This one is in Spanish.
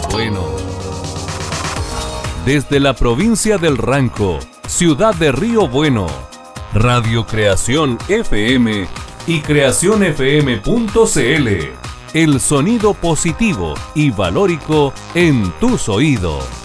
Bueno. Desde la provincia del Ranco, ciudad de Río Bueno, Radio Creación FM y creacionfm.cl. El sonido positivo y valórico en tus oídos.